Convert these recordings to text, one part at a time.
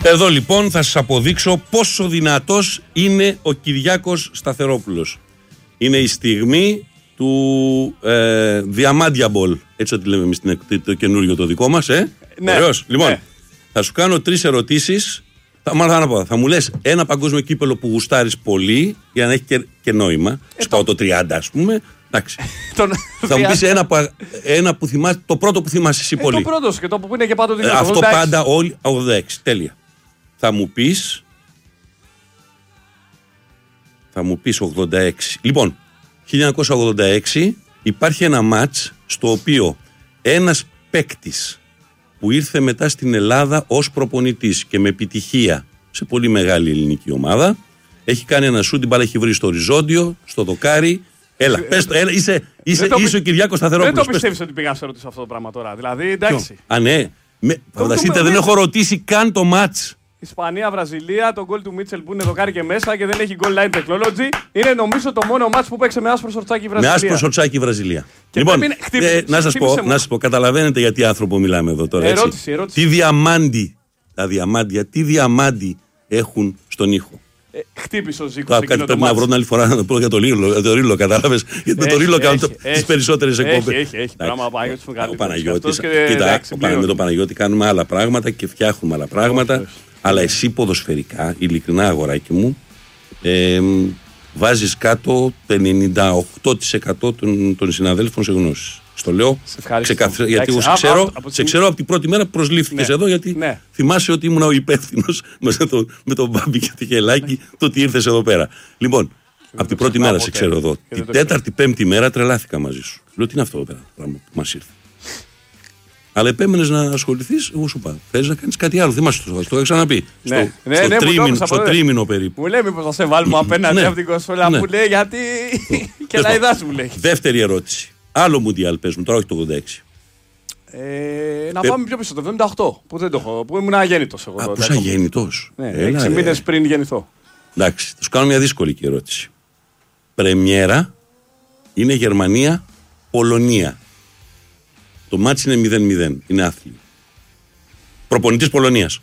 Εδώ λοιπόν θα σας αποδείξω πόσο δυνατός είναι ο Κυριάκος Σταθερόπουλος. Είναι η στιγμή του Διαμάντια Μπολ. Έτσι ότι λέμε εμείς το καινούριο το δικό μας. Ναι. Ωραίος. Λοιπόν, ναι. θα σου κάνω 3 ερωτήσεις. Θα μου λες ένα παγκόσμιο κύπελο που γουστάρεις πολύ για να έχει και νόημα. Σου πάω το 30 ας πούμε. Εντάξει. Θα μου πεις ένα που θυμάσαι, το πρώτο που θυμάσαι εσύ πολύ. Το πρώτο και το που είναι και πάντοτε. Αυτό πάντα όλοι. 86. Τέλεια. Θα μου πεις 86. Λοιπόν, 1986 υπάρχει ένα μάτς στο οποίο ένας παίκτης που ήρθε μετά στην Ελλάδα ως προπονητής και με επιτυχία σε πολύ μεγάλη ελληνική ομάδα έχει κάνει ένα σούτ, την μπάλα έχει βρει στο οριζόντιο, στο δοκάρι. Έλα, πες το, είσαι ο Κυριάκος Σταθερόπουλος. Δεν το πιστεύεις ότι πήγα να σε ρωτήσω αυτό το πράγμα τώρα. Δηλαδή, εντάξει. Α, ναι. Φανταστείτε, δεν έχω ρωτήσει καν το μάτς. Ισπανία-Βραζιλία, το γκολ του Μίτσελ που είναι δοκάρι και μέσα και δεν έχει goal line technology. Είναι νομίζω το μόνο μάτς που παίξε με άσπρο σορτσάκι η Βραζιλία. Με άσπρο σορτσάκι η Βραζιλία. Λοιπόν, να σας πω, καταλαβαίνετε γιατί άνθρωπο μιλάμε εδώ τώρα. Ερώτηση. Τι διαμάντι, τα διαμάντια, τι διαμάντι έχουν στον ήχο. Χτύπησε ο Ζήκος. Κάτι πρέπει να βρω την άλλη φορά να πω για το Ρίλο, κατάλαβες. Γιατί με το Ρίλο κάνω τις περισσότερες εκπομπές. Έχει πράγμα ο Παναγιώτης. Κοίτα, με τον Παναγιώτη κάνουμε άλλα πράγματα και φτιάχνουμε άλλα πράγματα. Αλλά εσύ ποδοσφαιρικά, ειλικρινά αγοράκι μου, βάζεις κάτω το 98% των συναδέλφων σε γνώσεις. Στο λέω γιατί εγώ σε ξέρω από την πρώτη μέρα που προσλήφθηκες εδώ, γιατί θυμάσαι ότι ήμουν ο υπεύθυνος με τον Μπάμπη και τη Χελάκη το ότι ήρθες εδώ πέρα. Λοιπόν, από την πρώτη μέρα σε ξέρω εδώ. Την τέταρτη, πέμπτη μέρα τρελάθηκα μαζί σου. Λέω τι είναι αυτό εδώ πέρα που μας ήρθε. Αλλά επέμενες να ασχοληθείς, εγώ σου πάω. Θες να κάνεις κάτι άλλο, θυμάσαι το είχα ξαναπεί. Στο τρίμηνο περίπου. Μου λέει μήπως θα σε βάλουμε απέναντι από την κονσόλα, μου λέει γιατί και λαϊδάς μου λέει. Δεύτερη ερώτηση. Άλλο Μουντιάλ πες μου, τώρα όχι το 86. Να πάμε πιο πίσω, το 78 που δεν το έχω, που ήμουν αγέννητος εγώ. Που είσαι αγέννητος. 6 μήνες πριν γεννηθώ. Εντάξει, θα σου κάνω μια δύσκολη ερώτηση. Πρεμιέρα είναι Γερμανία-Πολωνία. Το μάτς είναι 0-0, είναι άθλιο. Προπονητής Πολωνίας.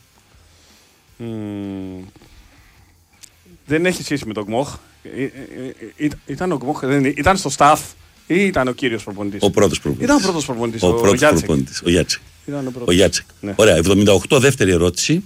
Δεν έχει σχέση με τον Γκμοχ. Ήταν ο Γκμοχ, ήταν στο staff ή ήταν ο κύριος προπονητής. Ο πρώτος προπονητής. Ήταν ο πρώτος προπονητής, ο Γιάτσεκ. Ο Γιάτσεκ. Ναι. Ωραία, 78, δεύτερη ερώτηση.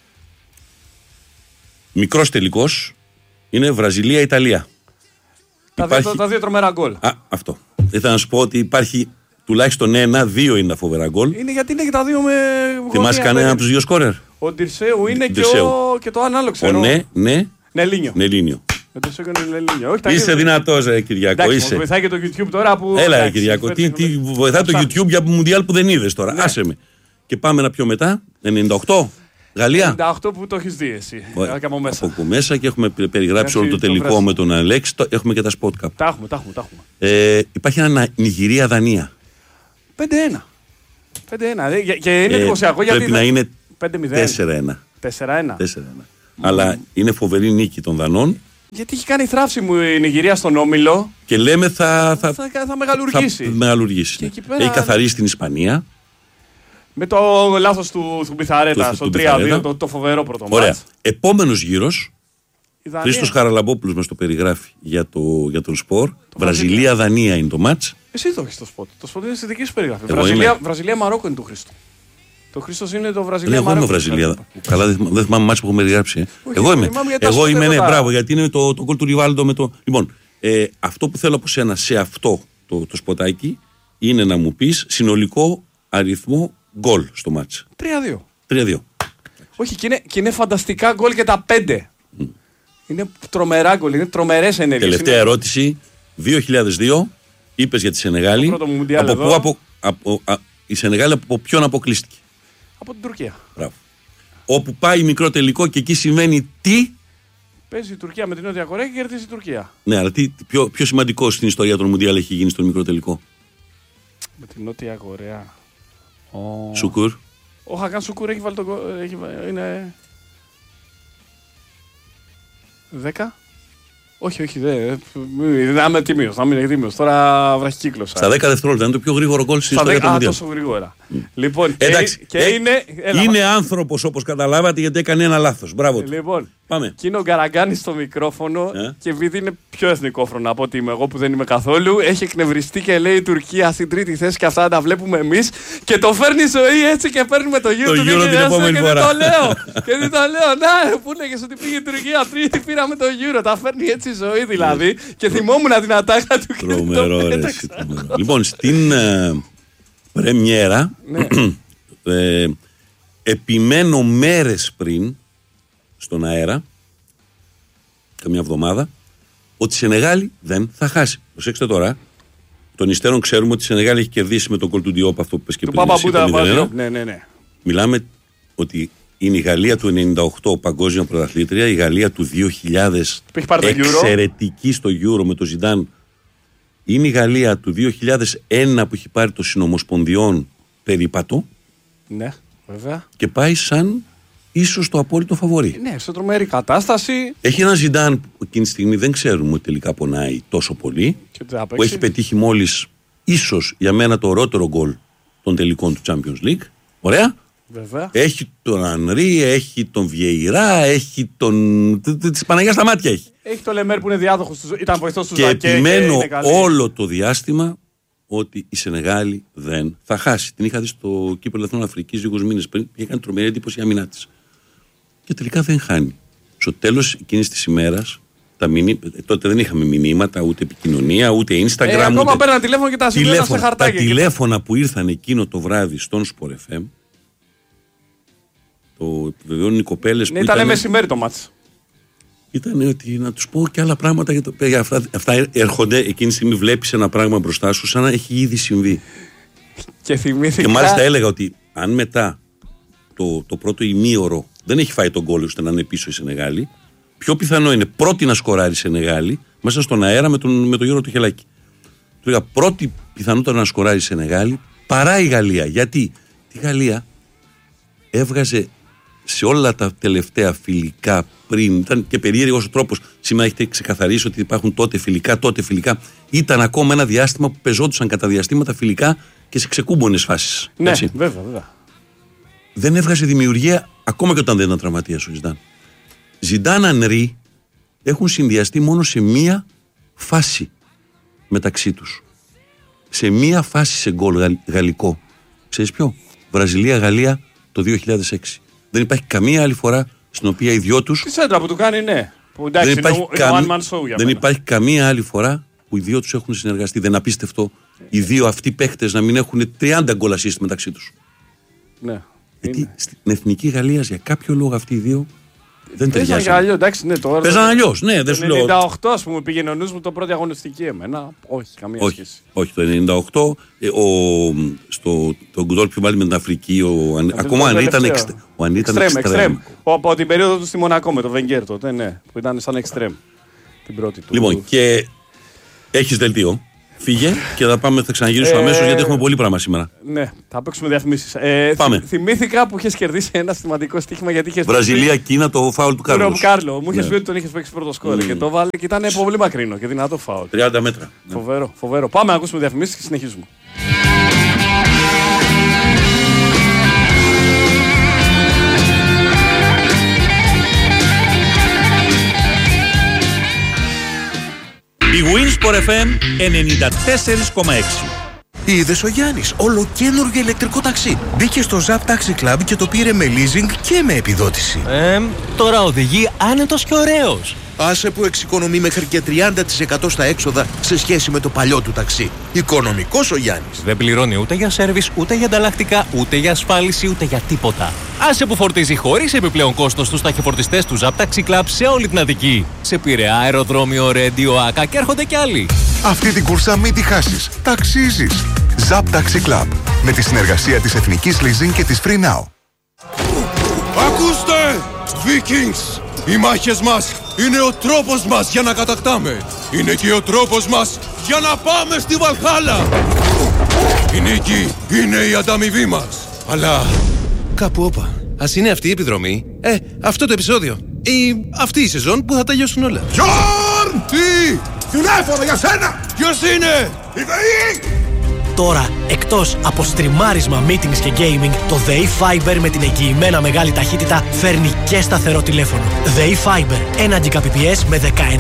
Μικρός τελικός είναι Βραζιλία-Ιταλία. Τα δύο τρομερά γκολ. Αυτό. Ήθελα να σου πω ότι υπάρχει τουλάχιστον 1-2 είναι τα φοβερά γκολ. Είναι γιατί είναι και τα δύο με. Θυμάσαι κανένα από τους δύο σκόρερ? Ο Ντιρσέου είναι και το αν άλλο ξέρω. Νελίνιο. Είσαι δυνατός, Κυριακό. Είσαι. Βοηθάει και το YouTube τώρα που. Έλα, Κυριακό. Τι βοηθάει το YouTube για Μουντιάλ που δεν είδες τώρα. Άσε με. Και πάμε ένα πιο μετά. 98. Γαλλία. 98 που το έχεις δει εσύ. Από εκεί μέσα και έχουμε περιγράψει όλο το τελικό με τον Αλέξη. Έχουμε και τα spot cup. Τα έχουμε. Υπάρχει ένα Νιγηρία-Δανία. 5-1. Και είναι εντυπωσιακό γιατί. Πρέπει να είναι 4-1. 4-1. Αλλά είναι φοβερή νίκη των Δανών. Γιατί έχει κάνει θράψη μου η Νιγηρία στον Όμιλο. Και λέμε θα μεγαλουργήσει. Έχει καθαρίσει την Ισπανία. Με το λάθος του Μπιθαρέτα στο 3-2, το φοβερό πρώτο μάτς. Ωραία. Επόμενος γύρος, Χρήστος Χαραλαμπόπουλος μας το περιγράφει για τον σπορ. Βραζιλία-Δανία είναι το μάτς. Εσύ το έχεις το σπορ. Το σπορ είναι στη δική σου περιγράφη. Βραζιλία-Μαρόκο είναι του Χρήστου. Το Χρήστος είναι το Βραζιλία-Μαρόκο. Εγώ είμαι Βραζιλία. Καλά, δεν θυμάμαι μάτς που έχουμε περιγράψει. Εγώ είμαι, ναι, μπράβο, γιατί είναι το γκολ του Ριβάλντο με το. Λοιπόν, αυτό που θέλω από σένα σε αυτό το σποτάκι είναι να μου πεις συνολικό αριθμό γκολ στο μάτς. 3-2. Όχι, και είναι φανταστικά γκολ και τα 5. Είναι τρομερά γκολ, είναι τρομερές ενέργειες. Τελευταία ερώτηση. 2002, είπες για τη Σενεγάλη. Η Σενεγάλη από ποιον αποκλείστηκε? Από την Τουρκία. Μπράβο. Όπου πάει μικρό τελικό και εκεί σημαίνει τι? Παίζει η Τουρκία με την Νότια Κορέα και κερδίζει η Τουρκία. Ναι, αλλά πιο σημαντικό στην ιστορία των Μουντιάλ έχει γίνει στο μικρό τελικό? Με την Νότια Κορέα. Σουκούρ. Ο Χακάν Σουκούρ έχει βάλει το. Είναι. 10. Όχι, δεν είμαι τίμιος, να μην είναι τίμιος. Τώρα βραχικύκλωσα. Στα 10 δευτερόλεπτα είναι το πιο γρήγορο γκολ στην ιστορία του Μουντιάλ. Τόσο γρήγορα. Λοιπόν, εντάξει, και είναι άνθρωπος όπως καταλάβατε, γιατί έκανε ένα λάθος. Μπράβο του. Λοιπόν, πάμε. Και είναι ο Γκαραγκάνης στο μικρόφωνο και επειδή είναι πιο εθνικόφρονα από ότι είμαι εγώ που δεν είμαι καθόλου, έχει εκνευριστεί και λέει η Τουρκία στην τρίτη θέση και αυτά τα βλέπουμε εμείς και το φέρνει η ζωή έτσι και παίρνουμε το Euro του 2000 και δεν το λέω. Και δεν το λέω, να, που λέγες ότι πήγε η Τουρκία τρίτη, πήραμε το Euro, τα φέρνει έτσι η ζωή δηλαδή και θυμόμουν την ατάκα του και τρομερό, λοιπόν, στην πρεμιέρα επιμένω μέρες πριν στον αέρα, καμιά εβδομάδα, ότι η Σενεγάλη δεν θα χάσει. Προσέξτε τώρα, των υστέρων ξέρουμε ότι η Σενεγάλη έχει κερδίσει με τον κολ του Διόπ, αυτό που πες και πριν. Ναι. Μιλάμε ότι είναι η Γαλλία του 98 παγκόσμια πρωταθλήτρια, η Γαλλία του 2000 εξαιρετική στο Euro με τον Ζιντάν. Είναι η Γαλλία του 2001 που έχει πάρει το συνομοσπονδιών περίπατο. Ναι, βέβαια. Και πάει σαν ίσως το απόλυτο φαβορί. Ναι, σε τρομερή κατάσταση. Έχει έναν Ζιντάν που εκείνη τη στιγμή δεν ξέρουμε ότι τελικά πονάει τόσο πολύ. Που έχει πετύχει μόλις ίσως για μένα το ωραιότερο γκολ των τελικών του Champions League. Ωραία. Βέβαια. Έχει τον Ανρί, έχει τον Βιεϊρά, έχει τον. Της Παναγιάς στα μάτια έχει. Έχει τον Λεμέρ που είναι διάδοχος, ήταν βοηθός του Ζακέ. Και επιμένω όλο το διάστημα ότι η Σενεγάλη δεν θα χάσει. Την είχα δει στο κύπελλο Εθνών Αφρικής λίγους μήνες πριν και έκανε τρομερή εντύπωση η αμυνά της. Και τελικά δεν χάνει. Στο τέλος εκείνης της ημέρας, τότε δεν είχαμε μηνύματα, ούτε επικοινωνία, ούτε Instagram. Ακόμα πέραν τηλέφωνο και τα σημεία στα χαρτάκια. Τα τηλέφωνα που ήρθαν εκείνο το βράδυ στον Sport FM. Το επιβεβαιώνουν οι κοπέλες που ήταν μεσημέρι το μάτς. Ήταν ότι να τους πω και άλλα πράγματα για αυτά έρχονται, εκείνη τη στιγμή βλέπεις ένα πράγμα μπροστά σου σαν να έχει ήδη συμβεί. Και θυμήθηκα. Και μάλιστα έλεγα ότι αν μετά το πρώτο ημίωρο δεν έχει φάει τον γκολ ώστε να είναι πίσω η Σενεγάλη, πιο πιθανό είναι πρώτη να σκοράρει η Σενεγάλη μέσα στον αέρα με τον Γιώργο του Χελάκη. Του έλεγα πρώτη πιθανότητα να σκοράρει η Σενεγάλη παρά η Γαλλία. Γιατί τη Γαλλία έβγαζε σε όλα τα τελευταία φιλικά πριν, ήταν και περίεργος ο τρόπος. Σήμερα έχετε ξεκαθαρίσει ότι υπάρχουν τότε φιλικά. Ήταν ακόμα ένα διάστημα που πεζόντουσαν κατά διαστήματα φιλικά και σε ξεκούμπονες φάσεις. Ναι, έτσι. Βέβαια. Δεν έβγαζε δημιουργία ακόμα και όταν δεν ήταν τραυματίας ο Ζιντάν. Ζιντάν Ανρί έχουν συνδυαστεί μόνο σε μία φάση μεταξύ τους. Σε μία φάση σε γκολ γαλλικό. Ξέρεις ποιο? Βραζιλία-Γαλλία το 2006. Δεν υπάρχει καμία άλλη φορά στην οποία οι δυο τους. Τη σέντρα που του κάνει, ναι. Που, εντάξει, δεν υπάρχει καμία άλλη φορά που οι δυο τους έχουν συνεργαστεί. Δεν είναι απίστευτο οι δύο αυτοί παίχτες να μην έχουν 30 γκολ assist μεταξύ τους. Ναι. Γιατί στην εθνική Γαλλία για κάποιο λόγο αυτοί οι δύο δεν ταιριάζουν. Παίζαν αλλιώς, ναι, δεν σου λέω. Το 98, ας πούμε, πήγαινε ο νους μου το πρώτη αγωνιστική εμένα. Όχι, καμία σχέση. Όχι, το 98, τον γκολ που βάλει με την Αφρική, ακόμα αν ήταν εξτρέμ. Από την περίοδο του στη Μονακό με το Βενγκέρ τότε, ναι, που ήταν σαν εξτρέμ. Την πρώτη του. Λοιπόν, και έχεις δελτίο. Φύγε και θα ξαναγυρίσουμε αμέσως γιατί έχουμε πολύ πράγμα σήμερα. Ναι, θα παίξουμε διαφημίσεις. Πάμε. Θυμήθηκα που είχες κερδίσει ένα σημαντικό στοίχημα γιατί είχες. Βραζιλία-Κίνα, το φάουλ του Κάρλο. Μου είχες πει ότι τον είχες παίξει πρώτο σκόρ και το βάλε και ήταν πολύ μακρινό και δυνατό φάουλ. 30 μέτρα. Φοβερό. Πάμε να ακούσουμε διαφημίσεις και συνεχίζουμε. Η Winsport FM 94,6. Είδες ο Γιάννης, ολοκαίνουργιο ηλεκτρικό ταξί. Μπήκε στο Zap Taxi Club και το πήρε με leasing και με επιδότηση. Τώρα οδηγεί άνετος και ωραίος. Άσε που εξοικονομεί μέχρι και 30% στα έξοδα σε σχέση με το παλιό του ταξί. Οικονομικός ο Γιάννης. Δεν πληρώνει ούτε για σέρβις, ούτε για ανταλλακτικά, ούτε για ασφάλιση, ούτε για τίποτα. Άσε που φορτίζει χωρίς επιπλέον κόστος στους ταχυφορτιστές του Zap Taxi Club σε όλη την Αττική. Σε Πειραιά, αεροδρόμιο, Ρέντιο, Άκα και έρχονται κι άλλοι. Αυτή την κούρσα μην τη χάσεις. Ταξίζεις. Zap Taxi Club. Με τη συνεργασία της Εθνικής Leasing και της Free Now. Ακούστε! Vikings! Οι μάχες μας είναι ο τρόπος μας για να κατακτάμε. Είναι και ο τρόπος μας για να πάμε στη Βαλχάλα. Η νίκη είναι η ανταμοιβή μας. Αλλά... κάπου όπα. Ας είναι αυτή η επιδρομή. Αυτό το επεισόδιο. Ή αυτή η σεζόν που θα τελειώσουν όλα. Γιόρ! Τι! Τηλέφωνο για σένα! Ποιος είναι? Η ΔΕΗ! Τώρα, εκτός από στριμάρισμα, meetings και gaming, το ΔΕΗ Fiber με την εγγυημένα μεγάλη ταχύτητα φέρνει και σταθερό τηλέφωνο. ΔΕΗ Fiber, 1 Gbps με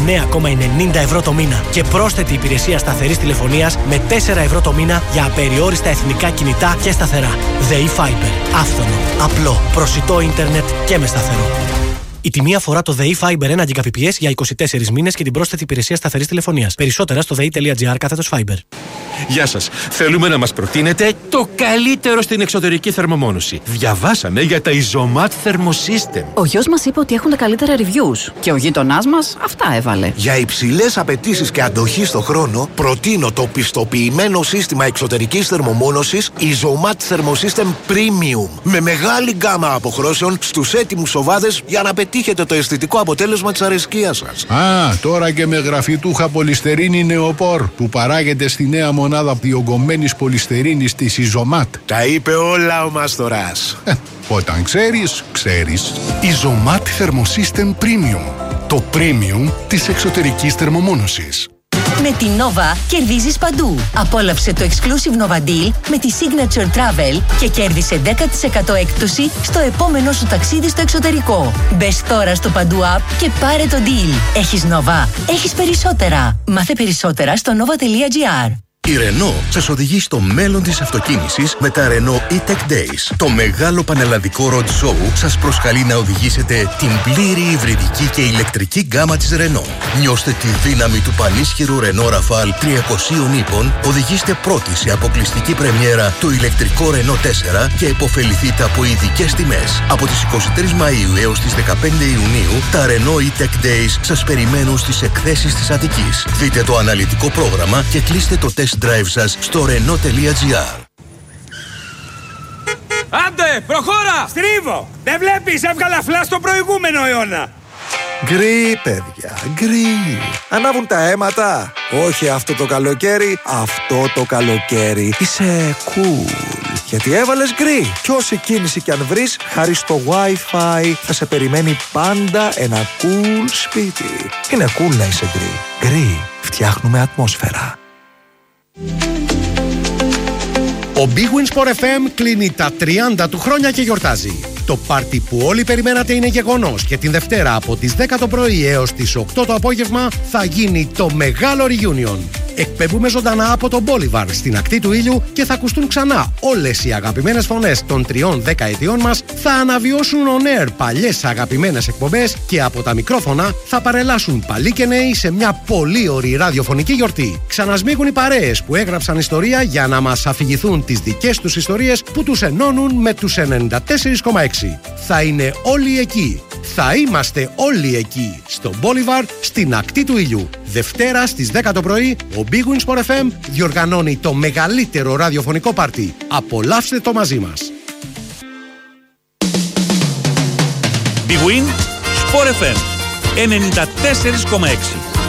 19,90 ευρώ το μήνα και πρόσθετη υπηρεσία σταθερής τηλεφωνίας με 4 ευρώ το μήνα για απεριόριστα εθνικά κινητά και σταθερά. ΔΕΗ Fiber, άφθονο, απλό, προσιτό ίντερνετ και με σταθερό. Η τιμή αφορά το ΔΕΗ Fiber 1 Gbps για 24 μήνες και την πρόσθετη υπηρεσία σταθερής τηλεφωνίας. Περισσότερα στο dei.gr/Fiber. Γεια σας. Θέλουμε να μας προτείνετε το καλύτερο στην εξωτερική θερμομόνωση. Διαβάσαμε για τα Isomat Thermosystem. Ο γιος μας είπε ότι έχουν τα καλύτερα reviews και ο γείτονάς μας αυτά έβαλε. Για υψηλές απαιτήσεις και αντοχή στο χρόνο, προτείνω το πιστοποιημένο σύστημα εξωτερικής θερμομόνωσης Isomat Thermosystem Premium. Με μεγάλη γκάμα αποχρώσεων στους έτοιμους οβάδες για να πετύχετε το αισθητικό αποτέλεσμα της αρεσκίας σας. Τώρα και με γραφιτούχα πολυστερίνη νεοπόρ που παράγεται στη νέα μονάδα διογκωμένης πολυστερίνης της Isomat. Τα είπε όλα ο Μάστορας. Όταν ξέρεις, ξέρεις. Isomat Thermosystem Premium. Το premium της εξωτερικής θερμομόνωσης. Με την Nova κερδίζεις παντού. Απόλαυσε το Exclusive Nova Deal με τη Signature Travel και κέρδισε 10% έκπτωση στο επόμενο σου ταξίδι στο εξωτερικό. Μπες τώρα στο Παντού App και πάρε το deal. Έχεις Nova, έχεις περισσότερα. Μάθε περισσότερα στο nova.gr. Η Renault σας οδηγεί στο μέλλον της αυτοκίνησης με τα Renault E-Tech Days. Το μεγάλο πανελλαδικό road show σας προσκαλεί να οδηγήσετε την πλήρη υβριδική και ηλεκτρική γκάμα της Renault. Νιώστε τη δύναμη του πανίσχυρου Renault Rafale 300 ύπων, οδηγήστε πρώτοι σε αποκλειστική πρεμιέρα το ηλεκτρικό Renault 4 και υποφεληθείτε από ειδικές τιμές. Από τις 23 Μαΐου έως τις 15 Ιουνίου, τα Renault E-Tech Days σας περιμένουν στις εκθέσεις της Αττικής. Δείτε το αναλυτικό πρόγραμμα και κλείστε το test drive σας στο renault.gr. Άντε, προχώρα! Στρίβω! Δεν βλέπεις, έβγαλα φλα στο προηγούμενο αιώνα! Γκρι, παιδιά, γκρι. Ανάβουν τα αίματα. Όχι αυτό το καλοκαίρι, αυτό το καλοκαίρι. Είσαι cool. Γιατί έβαλες γκρι. Κι όση κίνηση κι αν βρεις, χάρη στο Wi-Fi θα σε περιμένει πάντα ένα cool σπίτι. Είναι cool να είσαι γκρι. Γκρι. Φτιάχνουμε ατμόσφαιρα. Ο Big Win Sport FM κλείνει τα 30 του χρόνια και γιορτάζει. Το πάρτι που όλοι περιμένατε είναι γεγονός και την Δευτέρα από τις 10 το πρωί έως τις 8 το απόγευμα θα γίνει το μεγάλο reunion. Εκπέμπουμε ζωντανά από τον Bolivar στην ακτή του ήλιου και θα ακουστούν ξανά όλες οι αγαπημένες φωνές των 3 δεκαετιών μας, θα αναβιώσουν on air παλιές αγαπημένες εκπομπές και από τα μικρόφωνα θα παρελάσουν παλιοί και νέοι σε μια πολύ ωραία ραδιοφωνική γιορτή. Ξανασμίγουν οι παρέες που έγραψαν ιστορία για να μας αφηγηθούν τις δικές τους ιστορίες που τους ενώνουν με τους 94,6. Θα είναι όλοι εκεί. Θα είμαστε όλοι εκεί στο Bolivar στην ακτή του ήλιου. Δευτέρα στις 10 το πρωί ο Big Win Sport FM διοργανώνει το μεγαλύτερο ραδιοφωνικό πάρτι. Απολαύστε το μαζί μας. Big Win Sport FM 94,6.